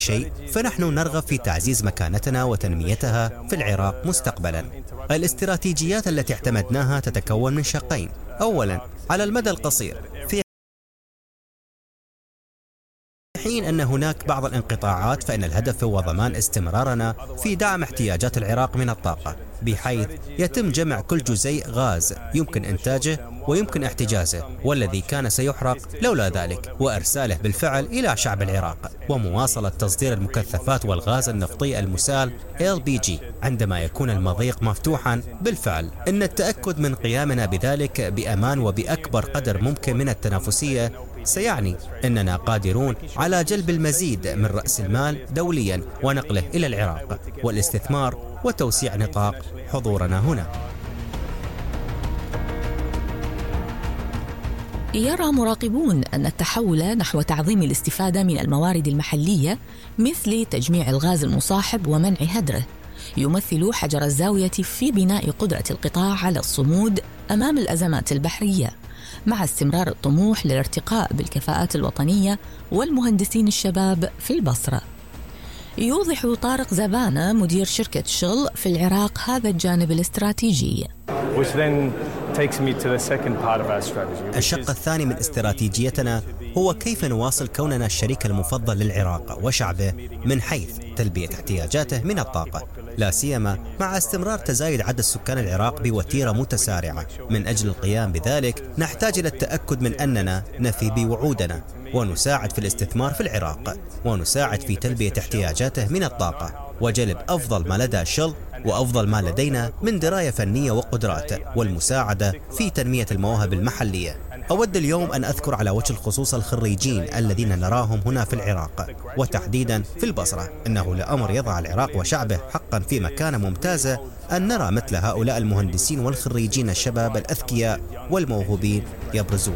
شيء فنحن نرغب في تعزيز مكانتنا وتنميتها في العراق مستقبلا. الاستراتيجيات التي اعتمدناها تتكون من شقين. أولا، على المدى القصير، في حين أن هناك بعض الانقطاعات فإن الهدف هو ضمان استمرارنا في دعم احتياجات العراق من الطاقة، بحيث يتم جمع كل جزيء غاز يمكن إنتاجه ويمكن احتجازه والذي كان سيحرق لولا ذلك، وإرساله بالفعل إلى شعب العراق، ومواصلة تصدير المكثفات والغاز النفطي المسال LPG عندما يكون المضيق مفتوحا بالفعل. إن التأكد من قيامنا بذلك بأمان وبأكبر قدر ممكن من التنافسية سيعني أننا قادرون على جلب المزيد من رأس المال دوليا ونقله إلى العراق والاستثمار وتوسيع نطاق حضورنا هنا. يرى مراقبون أن التحول نحو تعظيم الاستفادة من الموارد المحلية مثل تجميع الغاز المصاحب ومنع هدره يمثل حجر الزاوية في بناء قدرة القطاع على الصمود أمام الأزمات البحرية، مع استمرار الطموح للارتقاء بالكفاءات الوطنية والمهندسين الشباب في البصرة. يوضح طارق زبانة مدير شركة شل في العراق هذا الجانب الاستراتيجي. الشق الثاني من استراتيجيتنا هو كيف نواصل كوننا الشريك المفضل للعراق وشعبه من حيث تلبية احتياجاته من الطاقة، لا سيما مع استمرار تزايد عدد سكان العراق بوتيرة متسارعة. من أجل القيام بذلك نحتاج إلى التأكد من أننا نفي بوعودنا ونساعد في الاستثمار في العراق ونساعد في تلبية احتياجاته من الطاقة وجلب أفضل ما لدى شل وأفضل ما لدينا من دراية فنية وقدرات والمساعدة في تنمية المواهب المحلية. أود اليوم أن أذكر على وجه الخصوص الخريجين الذين نراهم هنا في العراق وتحديدا في البصرة. إنه لأمر يضع العراق وشعبه حقا في مكانة ممتازة أن نرى مثل هؤلاء المهندسين والخريجين الشباب الأذكياء والموهوبين يبرزون.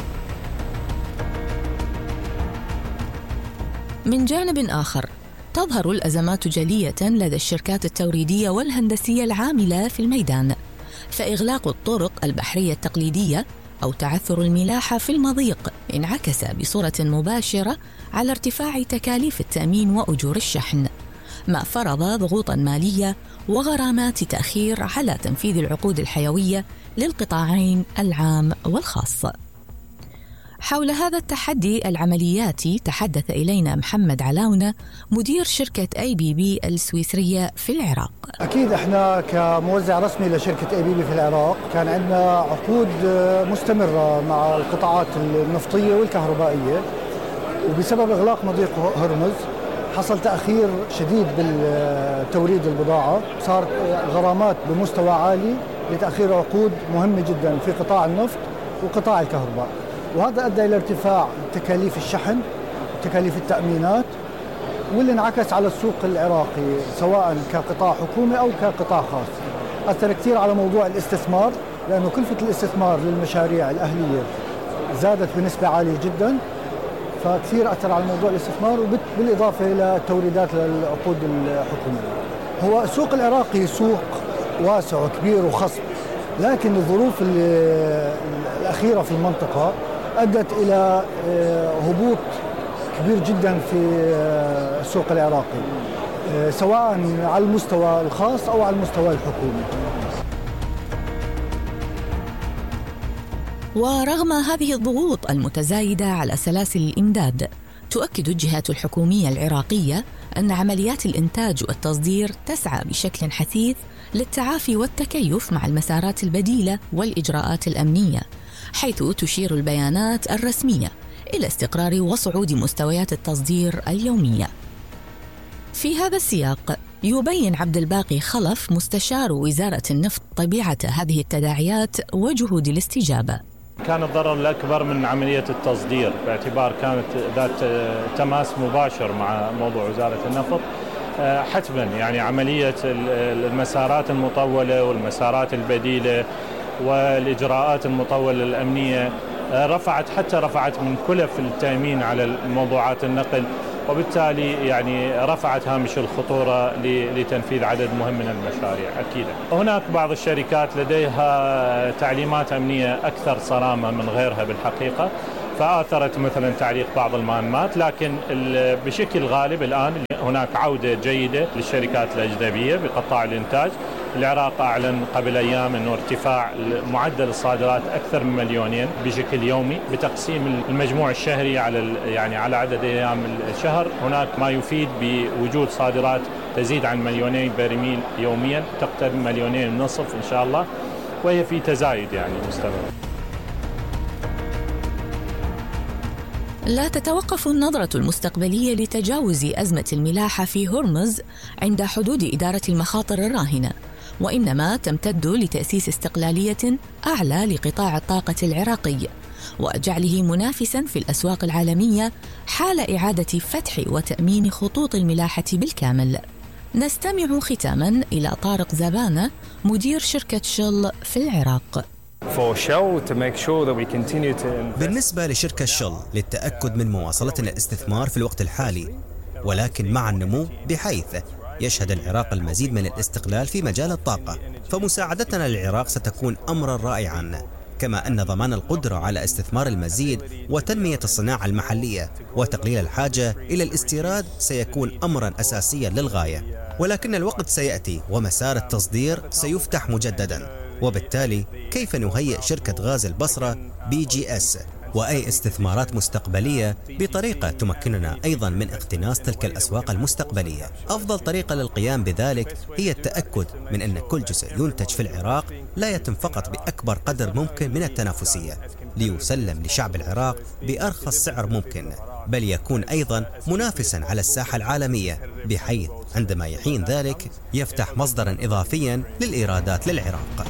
من جانب آخر، تظهر الأزمات جلية لدى الشركات التوريدية والهندسية العاملة في الميدان، فإغلاق الطرق البحرية التقليدية أو تعثر الملاحة في المضيق انعكس بصورة مباشرة على ارتفاع تكاليف التأمين وأجور الشحن، ما فرض ضغوطاً مالية وغرامات تأخير على تنفيذ العقود الحيوية للقطاعين العام والخاص. حول هذا التحدي العملياتي تحدث إلينا محمد علاونة مدير شركة ABB السويسرية في العراق. أكيد إحنا كموزع رسمي لشركة ABB في العراق كان عندنا عقود مستمرة مع القطاعات النفطية والكهربائية، وبسبب إغلاق مضيق هرمز حصل تأخير شديد بالتوريد البضاعة، صار غرامات بمستوى عالي لتأخير عقود مهمة جدا في قطاع النفط وقطاع الكهرباء، وهذا أدى إلى ارتفاع تكاليف الشحن وتكاليف التأمينات، واللي انعكس على السوق العراقي سواء كقطاع حكومي أو كقطاع خاص. أثر كثير على موضوع الاستثمار، لأنه كلفة الاستثمار للمشاريع الأهلية زادت بنسبة عالية جدا، فكثير أثر على موضوع الاستثمار، بالإضافة إلى توريدات للعقود الحكومية. هو السوق العراقي سوق واسع وكبير وخصب، لكن الظروف الأخيرة في المنطقة أدت إلى هبوط كبير جدا في السوق العراقي، سواء على المستوى الخاص أو على المستوى الحكومي. ورغم هذه الضغوط المتزايدة على سلاسل الإمداد، تؤكد الجهات الحكومية العراقية أن عمليات الإنتاج والتصدير تسعى بشكل حثيث للتعافي والتكيف مع المسارات البديلة والإجراءات الأمنية، حيث تشير البيانات الرسمية إلى استقرار وصعود مستويات التصدير اليومية. في هذا السياق يبين عبد الباقي خلف مستشار وزارة النفط طبيعة هذه التداعيات وجهود الاستجابة. كان الضرر الأكبر من عملية التصدير، باعتبار كانت ذات تماس مباشر مع موضوع وزارة النفط. حتما يعني عملية المسارات المطولة والمسارات البديلة والإجراءات المطولة الأمنية رفعت من كلف التأمين على موضوعات النقل، وبالتالي يعني رفعت هامش الخطورة لتنفيذ عدد مهم من المشاريع. أكيد هناك بعض الشركات لديها تعليمات أمنية أكثر صرامة من غيرها بالحقيقة، فآثرت مثلا تعليق بعض المهمات، لكن بشكل غالب الآن هناك عودة جيدة للشركات الأجنبية بقطاع الإنتاج. العراق أعلن قبل أيام أنه ارتفاع معدل الصادرات أكثر من 2 مليون بشكل يومي، بتقسيم المجموع الشهري على عدد أيام الشهر. هناك ما يفيد بوجود صادرات تزيد عن 2 مليون برميل يوميا، تقترب 1.5 مليون إن شاء الله، وهي في تزايد مستمر. لا تتوقف النظرة المستقبلية لتجاوز أزمة الملاحة في هرمز عند حدود إدارة المخاطر الراهنة، وإنما تمتد لتأسيس استقلالية أعلى لقطاع الطاقة العراقي وجعله منافساً في الأسواق العالمية حال إعادة فتح وتأمين خطوط الملاحة بالكامل. نستمع ختاماً إلى طارق زبانة مدير شركة شل في العراق. بالنسبة لشركة شل للتأكد من مواصلتنا الاستثمار في الوقت الحالي، ولكن مع النمو، بحيث يشهد العراق المزيد من الاستقلال في مجال الطاقة، فمساعدتنا للعراق ستكون أمرا رائعا، كما أن ضمان القدرة على استثمار المزيد وتنمية الصناعة المحلية وتقليل الحاجة إلى الاستيراد سيكون أمرا أساسيا للغاية. ولكن الوقت سيأتي ومسار التصدير سيفتح مجددا، وبالتالي كيف نهيئ شركة غاز البصرة BGS وأي استثمارات مستقبلية بطريقة تمكننا أيضا من اقتناص تلك الأسواق المستقبلية؟ أفضل طريقة للقيام بذلك هي التأكد من أن كل جزء ينتج في العراق لا يتم فقط بأكبر قدر ممكن من التنافسية ليسلم لشعب العراق بأرخص سعر ممكن، بل يكون أيضا منافسا على الساحة العالمية، بحيث عندما يحين ذلك يفتح مصدرا إضافيا للإيرادات للعراق.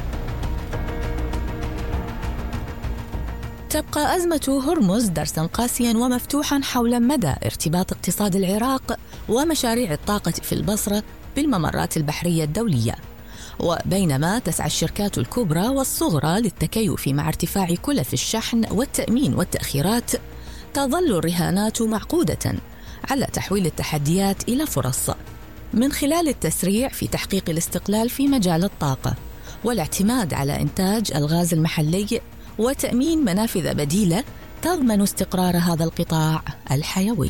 تبقى أزمة هرمز درساً قاسياً ومفتوحاً حول مدى ارتباط اقتصاد العراق ومشاريع الطاقة في البصرة بالممرات البحرية الدولية. وبينما تسعى الشركات الكبرى والصغرى للتكيف مع ارتفاع كلف الشحن والتأمين والتأخيرات، تظل الرهانات معقودة على تحويل التحديات إلى فرص من خلال التسريع في تحقيق الاستقلال في مجال الطاقة والاعتماد على إنتاج الغاز المحلي وتأمين منافذ بديلة تضمن استقرار هذا القطاع الحيوي.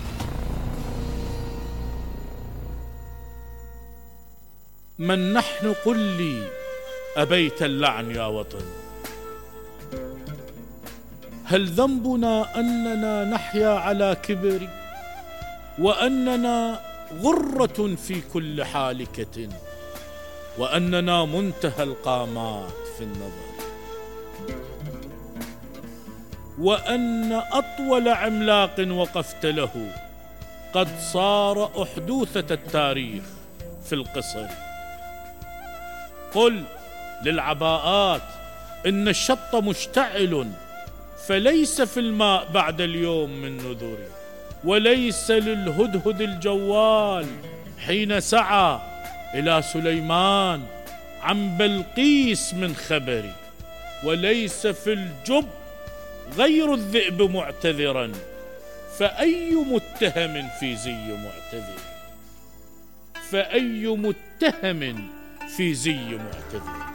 من نحن قل لي أبيت اللعن يا وطن؟ هل ذنبنا أننا نحيا على كبر وأننا غرة في كل حالكة وأننا منتهى القامات في النظر وأن أطول عملاق وقفت له قد صار أحدوثة التاريخ في القصر؟ قل للعباءات إن الشط مشتعل فليس في الماء بعد اليوم من نذر، وليس للهدهد الجوال حين سعى إلى سليمان عن بلقيس من خبر، وليس في الجب غير الذئب معتذرا، فأي متهم في زي معتذر، فأي متهم في زي معتذر.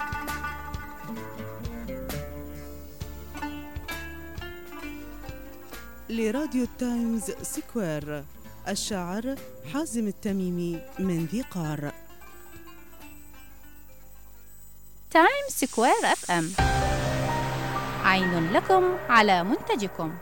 لراديو تايمز سكوير، الشاعر حازم التميمي من ذي قار. تايمز سكوير FM، عين لكم على منتجكم.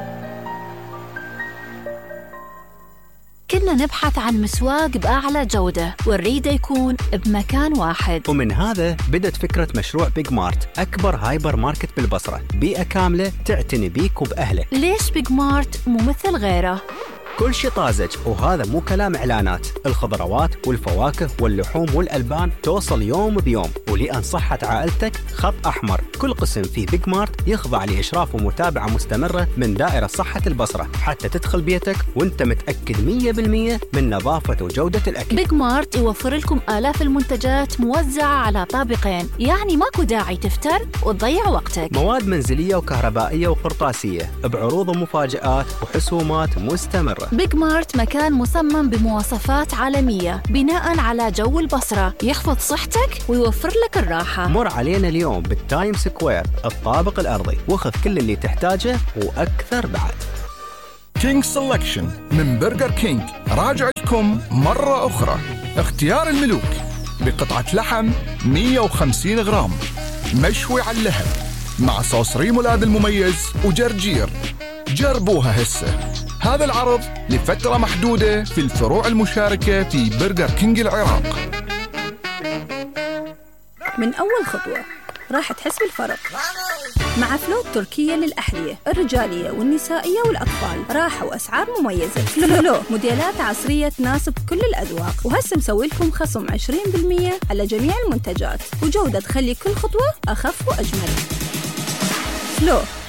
كنا نبحث عن مسواق بأعلى جودة ونريده يكون بمكان واحد، ومن هذا بدت فكرة مشروع بيج مارت، أكبر هايبر ماركت بالبصرة، بيئة كاملة تعتني بيك وبأهلك. ليش بيج مارت مو مثل غيره؟ كل شيء طازج، وهذا مو كلام إعلانات. الخضروات والفواكه واللحوم والألبان توصل يوم بيوم، ولأن صحة عائلتك خط أحمر. كل قسم في بيج مارت يخضع لإشراف ومتابعة مستمرة من دائرة صحة البصرة، حتى تدخل بيتك وانت متأكد 100% من نظافة وجودة الأكل. بيج مارت يوفر لكم آلاف المنتجات موزعة على طابقين، يعني ماكو داعي تفتر وتضيع وقتك. مواد منزلية وكهربائية وقرطاسية بعروض ومفاجآت وحسومات مستمرة. بيج مارت مكان مصمم بمواصفات عالمية بناء على جو البصرة، يحفظ صحتك ويوفر لك لك الراحة. مر علينا اليوم بالتايم سكوير الطابق الأرضي وخذ كل اللي تحتاجه وأكثر بعد. كينج سلكشن من برجر كينج راجع لكم مرة أخرى. اختيار الملوك بقطعة لحم 150 غرام مشوي على اللهب مع صوص ريمولاد المميز وجرجير. جربوها هسه. هذا العرض لفترة محدودة في الفروع المشاركة في برجر كينج العراق. من أول خطوة راح تحس بالفرق مع فلو التركية للأحذية الرجالية والنسائية والأطفال. راحة وأسعار مميزة. فلو موديلات عصرية تناسب كل الأذواق، وهسه مسوي لكم خصم 20% على جميع المنتجات، وجودة تخلي كل خطوة أخف وأجمل. فلو